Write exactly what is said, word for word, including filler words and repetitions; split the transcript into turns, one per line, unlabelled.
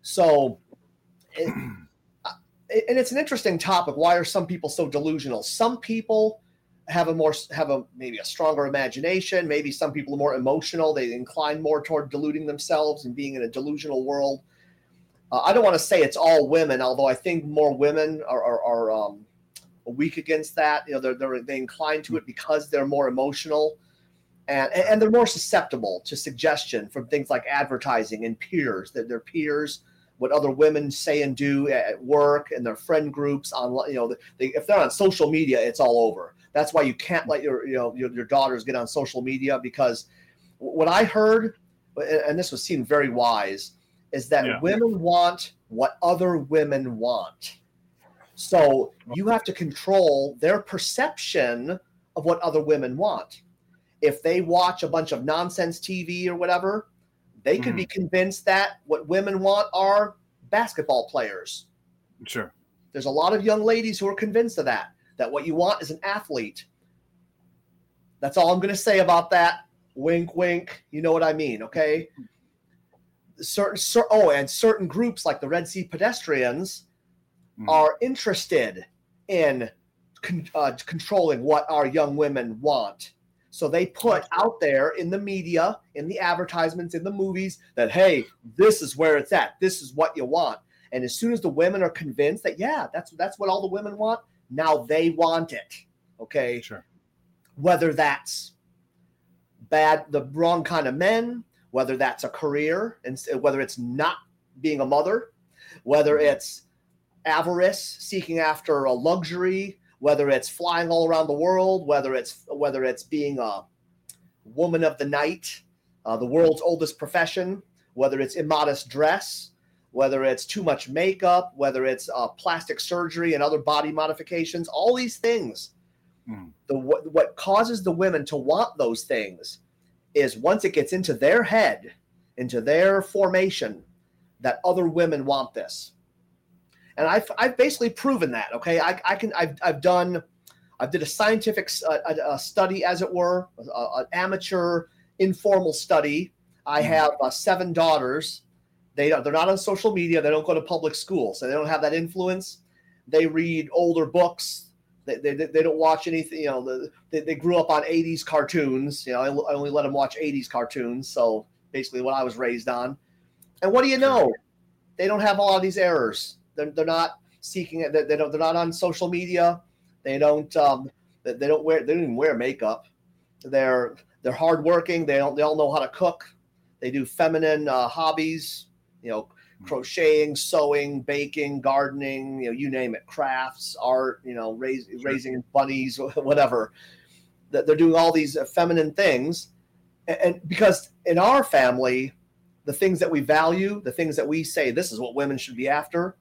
So, it, and it's an interesting topic. Why are some people so delusional? Some people have a more have a maybe a stronger imagination. Maybe some people are more emotional. They incline more toward deluding themselves and being in a delusional world. Uh, I don't want to say it's all women, although I think more women are are, are um, weak against that. You know, they're, they're they incline to it because they're more emotional, and and they're more susceptible to suggestion from things like advertising and peers. That their peers, what other women say and do at work and their friend groups on, you know, they, if they're on social media, it's all over. That's why you can't let your, you know, your, your daughters get on social media, because what I heard, and this was seemed very wise, is that yeah. women want what other women want. So you have to control their perception of what other women want. If they watch a bunch of nonsense T V or whatever, they could mm. be convinced that what women want are basketball players.
Sure.
There's a lot of young ladies who are convinced of that, that what you want is an athlete. That's all I'm going to say about that. Wink, wink. You know what I mean, okay? Certain, cer- oh, and certain groups like the Red Sea Pedestrians mm. are interested in con- uh, controlling what our young women want. So they put out there in the media, in the advertisements, in the movies that, hey, this is where it's at. This is what you want. And as soon as the women are convinced that, yeah, that's that's what all the women want, now they want it. Okay?
Sure.
Whether that's bad, the wrong kind of men, whether that's a career, and whether it's not being a mother, whether it's avarice, seeking after a luxury, whether it's flying all around the world, whether it's whether it's being a woman of the night, uh, the world's oldest profession, whether it's immodest dress, whether it's too much makeup, whether it's uh, plastic surgery and other body modifications, all these things. Mm. The what, what causes the women to want those things is once it gets into their head, into their formation, that other women want this. And I've I've basically proven that. Okay, I I can I've I've done, I did a scientific uh, a, a study, as it were, an amateur informal study. I have uh, seven daughters. They they're not on social media. They don't go to public school, so they don't have that influence. They read older books. They they, they don't watch anything. You know, the, they they grew up on eighties cartoons. You know, I, I only let them watch eighties cartoons. So basically, what I was raised on. And what do you know? They don't have a lot of these errors. They're, they're not seeking it. They don't. They're not on social media. They don't. Um, they don't wear. They don't even wear makeup. They're they're hardworking. They don't. They all know how to cook. They do feminine uh, hobbies. You know, crocheting, sewing, baking, gardening. You know, you name it. Crafts, art. You know, raise, raising bunnies, whatever. That they're doing all these feminine things, and, and because in our family, the things that we value, the things that we say, this is what women should be after.